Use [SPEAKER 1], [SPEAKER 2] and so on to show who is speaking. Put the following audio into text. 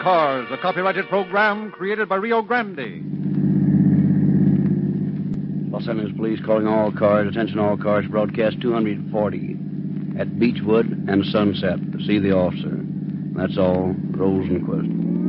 [SPEAKER 1] Cars, a copyrighted program created by Rio Grande.
[SPEAKER 2] Los Angeles Police calling all cars. Attention all cars. Broadcast 240 at Beechwood and Sunset. See the officer. That's all. Rosenquist.